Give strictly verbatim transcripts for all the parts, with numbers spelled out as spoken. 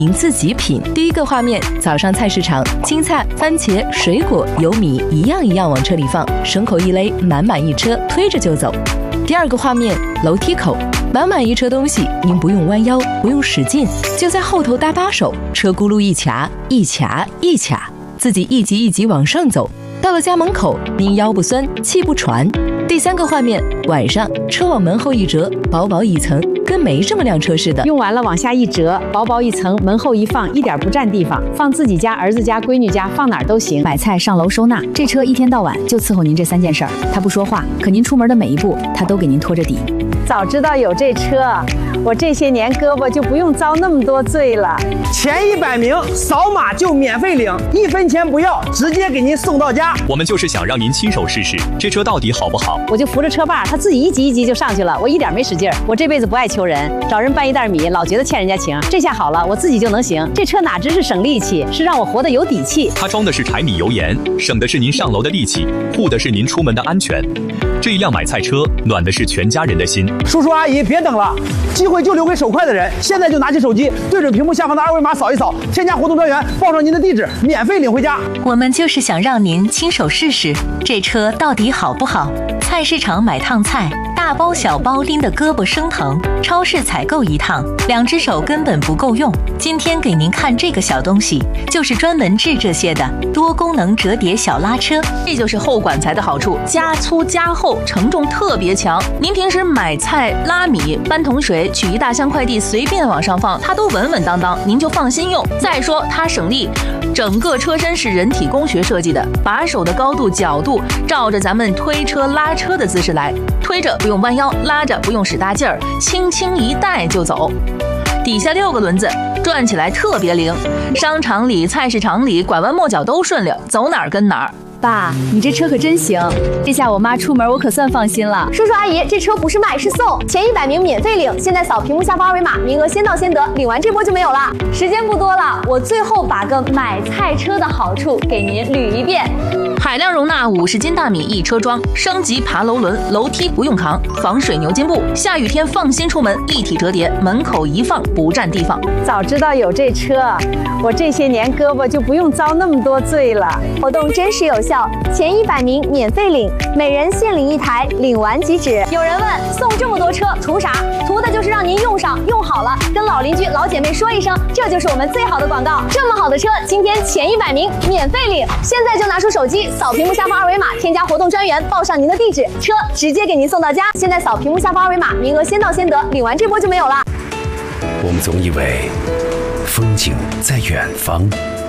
名次极品。第一个画面，早上菜市场，青菜、番茄、水果、油米一样一样往车里放，牲口一勒，满满一车，推着就走。第二个画面，楼梯口，满满一车东西，您不用弯腰，不用使劲，就在后头搭把手，车轱辘一卡，一卡一卡，自己一级一级往上走。到了家门口，您腰不酸，气不喘。第三个画面，晚上车往门后一折，薄薄一层，跟没什么辆车似的。 用完了往下一折，薄薄一层，门后一放，一点不占地方，放自己家、儿子家、闺女家，放哪儿都行。买菜、上楼收纳，这车一天到晚就伺候您这三件事儿。他不说话，可您出门的每一步，他都给您拖着底。早知道有这车，我这些年胳膊就不用遭那么多罪了。 前一百名扫码就免费领，一分钱不要，直接给您送到家。 我们就是想让您亲手试试这车到底好不好。 我就扶着车把，他自己一级一级就上去了，我一点没使劲儿。我这辈子不爱求人，找人搬一袋米，老觉得欠人家情。这下好了，我自己就能行。这车哪只是省力气，是让我活得有底气。 它装的是柴米油盐，省的是您上楼的力气，护的是您出门的安全。这一辆买菜车，暖的是全家人的心。 叔叔阿姨，别等了，机会就留给手快的人。现在就拿起手机，对准屏幕下方的二维码扫一扫，添加活动专员，报上您的地址，免费领回家。 我们就是想让您亲手试试这车到底好不好。菜市场买趟菜，大包小包拎得胳膊生疼；超市采购一趟，两只手根本不够用。今天给您看这个小东西，就是专门治这些的多功能折叠小拉车。 这就是后管材的好处，加粗加厚，承重特别强。您平时买菜、拉米、搬桶水、取一大箱快递，随便往上放，它都稳稳当当，您就放心用。再说它省力，整个车身是人体工学设计的，把手的高度、角度照着咱们推车、拉车的姿势来，推着不用弯腰，拉着不用使大劲儿，轻轻一带就走。底下六个轮子，转起来特别灵，商场里、菜市场里拐弯抹角都顺溜，走哪儿跟哪儿。 爸，你这车可真行，这下我妈出门我可算放心了。 叔叔阿姨，这车不是卖是送，前一百名免费领，现在扫屏幕下方二维码，名额先到先得，领完这波就没有了。时间不多了，我最后把个买菜车的好处给您捋一遍。 海量容纳五十斤大米一车装，升级爬楼轮，楼梯不用扛，防水牛津布，下雨天放心出门，立体折叠，门口一放不占地方。 早知道有这车，我这些年胳膊就不用遭那么多罪了。 活动真实有效，前一百名免费领，每人限领一台，领完即止。有人问，送这么多车图啥？图的就是让您用上用好了，跟老邻居老姐妹说一声，这就是我们最好的广告。这么好的车，今天前一百名免费领，现在就拿出手机扫屏幕下方二维码，添加活动专员，报上您的地址，车直接给您送到家。现在扫屏幕下方二维码，名额先到先得，领完这波就没有了。 我们总以为风景在远方，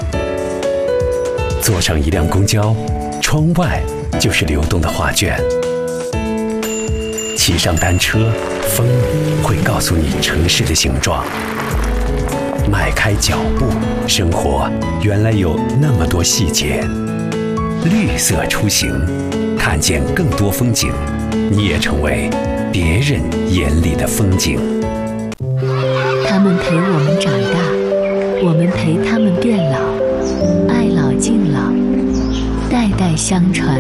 坐上一辆公交，窗外就是流动的画卷。骑上单车，风会告诉你城市的形状。迈开脚步，生活原来有那么多细节。绿色出行，看见更多风景，你也成为别人眼里的风景。 他们陪我们长大，我们陪他们变老，爱老敬老，代代相传。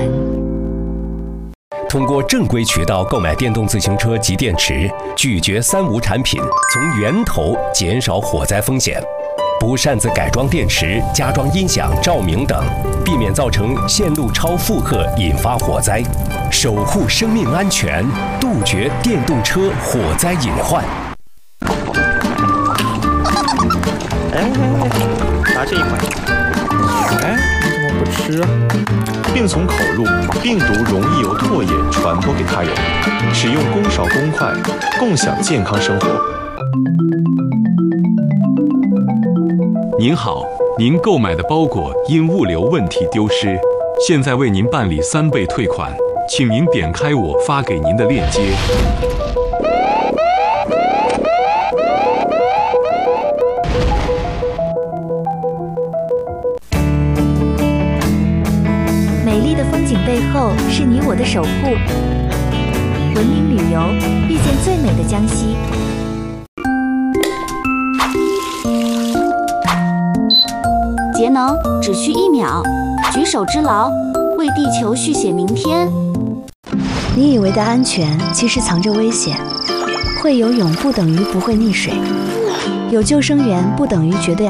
通过正规渠道购买电动自行车及电池，拒绝三无产品，从源头减少火灾风险。不擅自改装电池、加装音响、照明等，避免造成线路超负荷引发火灾，守护生命安全，杜绝电动车火灾隐患。 哎，拿这一块。哎，你怎么不吃啊？病从口入，病毒容易由唾液传播给他人。使用公勺公筷，共享健康生活。 您好，您购买的包裹因物流问题丢失，现在为您办理三倍退款，请您点开我发给您的链接。 美丽的风景背后是你我的守护。文明旅游，遇见最美的江西。 节能只需一秒，举手之劳，为地球续写明天。 你以为的安全，其实藏着危险。会游泳不等于不会溺水，有救生员不等于绝对